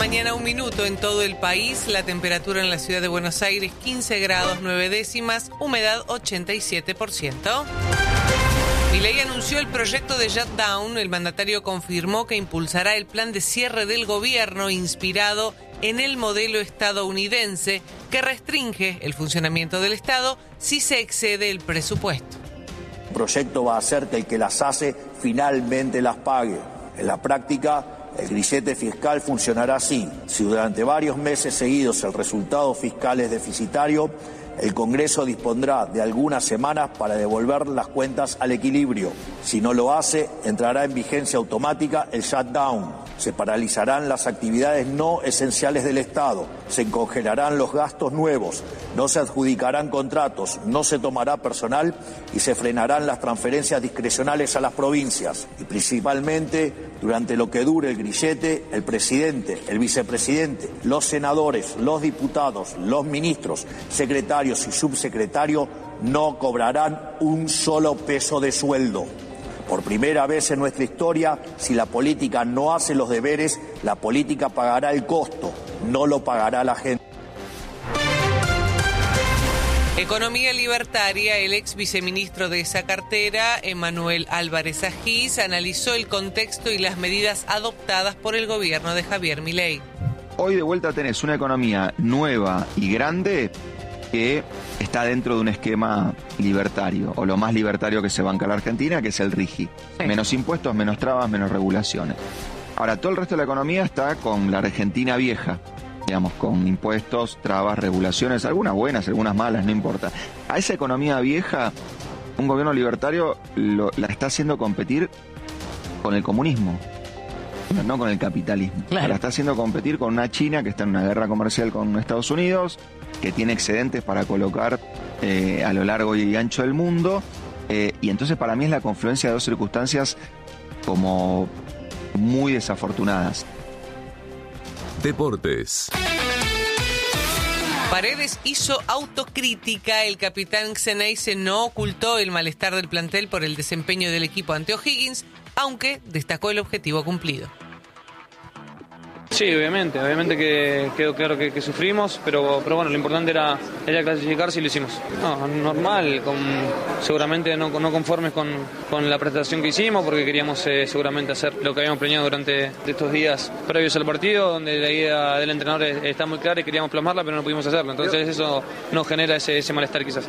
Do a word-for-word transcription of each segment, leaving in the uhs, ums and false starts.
mañana, un minuto en todo el país. La temperatura en la ciudad de Buenos Aires, quince grados nueve décimas, humedad ochenta y siete por ciento. Milei anunció el proyecto de shutdown. El mandatario confirmó que impulsará el plan de cierre del gobierno inspirado en el modelo estadounidense que restringe el funcionamiento del Estado si se excede el presupuesto. El proyecto va a hacer que el que las hace finalmente las pague. En la práctica, el grillete fiscal funcionará así. Si durante varios meses seguidos el resultado fiscal es deficitario, el Congreso dispondrá de algunas semanas para devolver las cuentas al equilibrio. Si no lo hace, entrará en vigencia automática el shutdown. Se paralizarán las actividades no esenciales del Estado, se congelarán los gastos nuevos, no se adjudicarán contratos, no se tomará personal y se frenarán las transferencias discrecionales a las provincias. Y principalmente, durante lo que dure el grillete, el presidente, el vicepresidente, los senadores, los diputados, los ministros, secretarios y subsecretarios no cobrarán un solo peso de sueldo. Por primera vez en nuestra historia, si la política no hace los deberes, la política pagará el costo, no lo pagará la gente. Economía libertaria, el ex viceministro de esa cartera, Emanuel Álvarez Agis, analizó el contexto y las medidas adoptadas por el gobierno de Javier Milei. Hoy de vuelta tenés una economía nueva y grande que está dentro de un esquema libertario, o lo más libertario que se banca la Argentina, que es el RIGI. Sí. Menos impuestos, menos trabas, menos regulaciones. Ahora, todo el resto de la economía está con la Argentina vieja, digamos, con impuestos, trabas, regulaciones, algunas buenas, algunas malas, no importa. A esa economía vieja, un gobierno libertario lo, la está haciendo competir con el comunismo, no con el capitalismo. Claro. La está haciendo competir con una China que está en una guerra comercial con Estados Unidos, que tiene excedentes para colocar eh, a lo largo y ancho del mundo, eh, y entonces para mí es la confluencia de dos circunstancias como muy desafortunadas. Deportes. Paredes hizo autocrítica. El capitán Xeneize no ocultó el malestar del plantel por el desempeño del equipo ante O'Higgins, aunque destacó el objetivo cumplido. Sí, obviamente, obviamente que quedó claro que, que sufrimos, pero, pero bueno, lo importante era, era clasificarse y lo hicimos. No, normal, con, seguramente no, no conformes con, con la prestación que hicimos, porque queríamos eh, seguramente hacer lo que habíamos planeado durante estos días previos al partido, donde la idea del entrenador está muy clara y queríamos plasmarla, pero no pudimos hacerlo. Entonces eso nos genera ese, ese malestar quizás.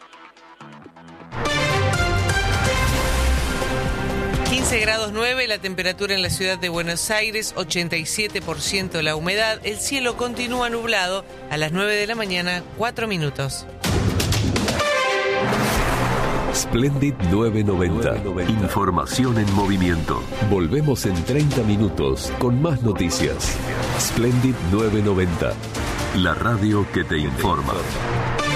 quince grados nueve, la temperatura en la ciudad de Buenos Aires, ochenta y siete por ciento la humedad, el cielo continúa nublado, a las nueve de la mañana, cuatro minutos. Splendid nueve noventa. Información en movimiento. Volvemos en treinta minutos con más noticias. Splendid nueve noventa. La radio que te informa.